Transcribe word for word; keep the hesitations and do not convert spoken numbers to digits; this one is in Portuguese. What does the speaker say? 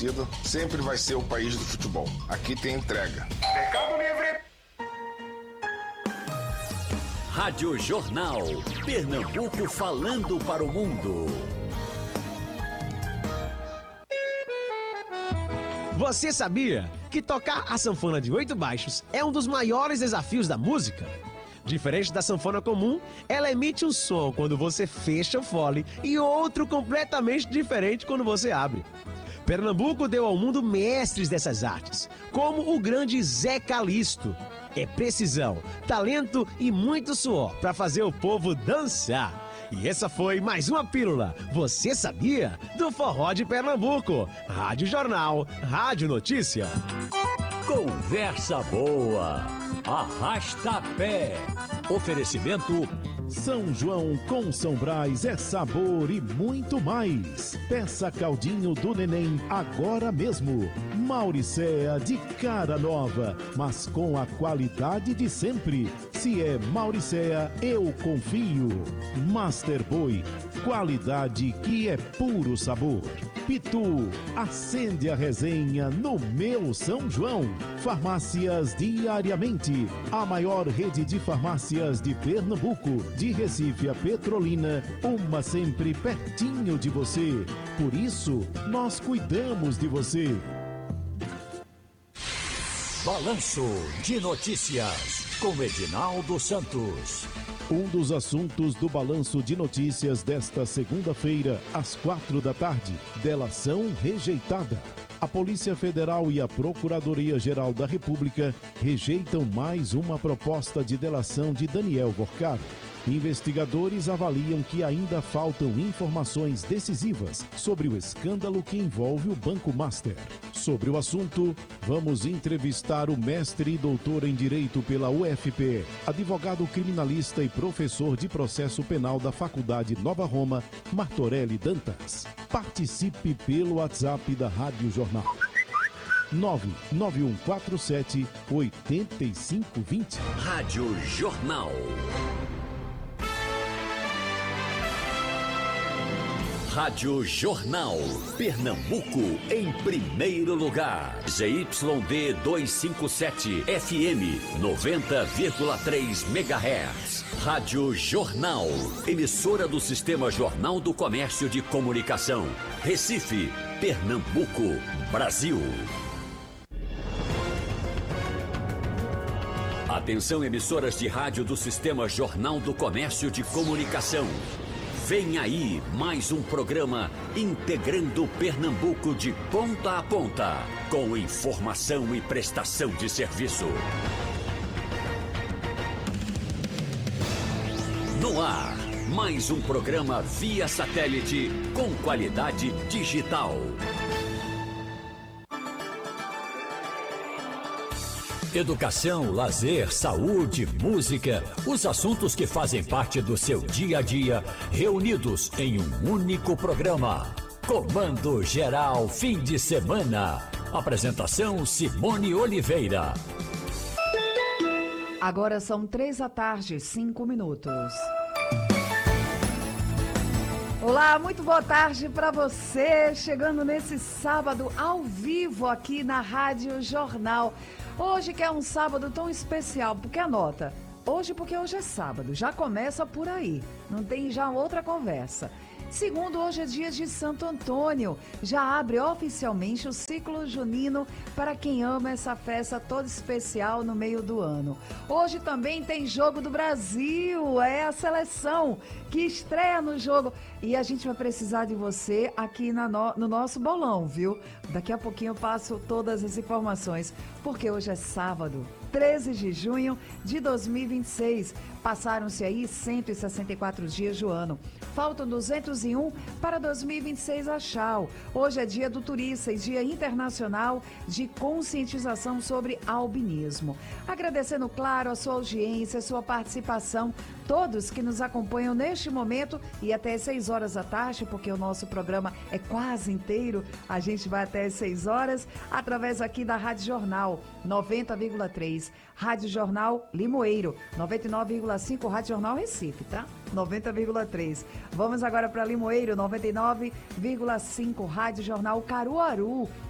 torcida, sempre vai ser o país do futebol. Aqui tem entrega. Mercado Livre. Rádio Jornal. Pernambuco falando para o mundo. Você sabia que tocar a sanfona de oito baixos é um dos maiores desafios da música? Diferente da sanfona comum, ela emite um som quando você fecha o fole e outro completamente diferente quando você abre. Pernambuco deu ao mundo mestres dessas artes, como o grande Zé Calixto. É precisão, talento e muito suor para fazer o povo dançar. E essa foi mais uma pílula, você sabia? Do Forró de Pernambuco. Rádio Jornal, Rádio Notícia. Conversa boa. Arrasta pé. Oferecimento São João com São Brás é sabor e muito mais. Peça caldinho do neném agora mesmo. Mauricéa de cara nova, mas com a qualidade de sempre. Se é Mauricéa, eu confio. Master Boi, qualidade que é puro sabor. Pitu, acende a resenha no meu São João. Farmácias Diariamente, a maior rede de farmácias de Pernambuco, de Recife a Petrolina, uma sempre pertinho de você. Por isso, nós cuidamos de você. Balanço de Notícias, com Edinaldo Santos. Um dos assuntos do Balanço de Notícias desta segunda-feira, às quatro da tarde, delação rejeitada. A Polícia Federal e a Procuradoria-Geral da República rejeitam mais uma proposta de delação de Daniel Vorcaro. Investigadores avaliam que ainda faltam informações decisivas sobre o escândalo que envolve o Banco Master. Sobre o assunto, vamos entrevistar o mestre e doutor em Direito pela U F P, advogado criminalista e professor de processo penal da Faculdade Nova Roma, Martorelli Dantas. Participe pelo WhatsApp da Rádio Jornal. nove nove um quatro sete oito cinco dois zero. Rádio Jornal. Rádio Jornal. Pernambuco em primeiro lugar. Z Y D duzentos e cinquenta e sete F M noventa vírgula três megahertz. Rádio Jornal. Emissora do Sistema Jornal do Comércio de Comunicação. Recife, Pernambuco, Brasil. Atenção, emissoras de rádio do Sistema Jornal do Comércio de Comunicação. Vem aí mais um programa integrando Pernambuco de ponta a ponta, com informação e prestação de serviço. No ar, mais um programa via satélite com qualidade digital. Educação, lazer, saúde, música, os assuntos que fazem parte do seu dia a dia, reunidos em um único programa. Comando Geral Fim de Semana. Apresentação Simone Oliveira. Agora são três da tarde, cinco minutos. Olá, muito boa tarde para você, chegando nesse sábado ao vivo aqui na Rádio Jornal. Hoje que é um sábado tão especial, porque anota, hoje porque hoje é sábado, já começa por aí, não tem já outra conversa. Segundo, hoje é dia de Santo Antônio, já abre oficialmente o ciclo junino para quem ama essa festa toda especial no meio do ano. Hoje também tem Jogo do Brasil, é a seleção que estreia no jogo e a gente vai precisar de você aqui na no, no nosso bolão, viu? Daqui a pouquinho eu passo todas as informações, porque hoje é sábado, treze de junho de dois mil e vinte e seis. Passaram-se aí cento e sessenta e quatro dias do ano. Faltam duzentos e um para dois mil e vinte e seis a Chau. Hoje é dia do turista e dia internacional de conscientização sobre albinismo. Agradecendo, claro, a sua audiência, a sua participação, todos que nos acompanham neste momento e até as seis horas da tarde, porque o nosso programa é quase inteiro. A gente vai até as seis horas, através aqui da Rádio Jornal noventa vírgula três, Rádio Jornal Limoeiro, noventa e nove vírgula cinco, Rádio Jornal Recife, tá? noventa vírgula três. Vamos agora para Limoeiro, noventa e nove vírgula cinco, Rádio Jornal Caruaru.